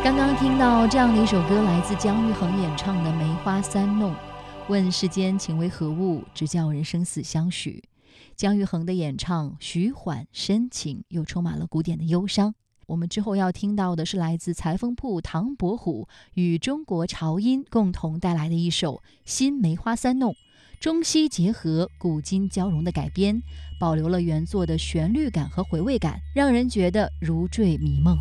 刚刚听到这样的一首歌，来自姜育恒演唱的《梅花三弄》。问世间情为何物，直教人生死相许。姜育恒的演唱徐缓深情，又充满了古典的忧伤。我们之后要听到的是来自裁缝铺唐伯虎与中国潮音共同带来的一首新梅花三弄，中西结合，古今交融的改编，保留了原作的旋律感和回味感，让人觉得如坠迷梦。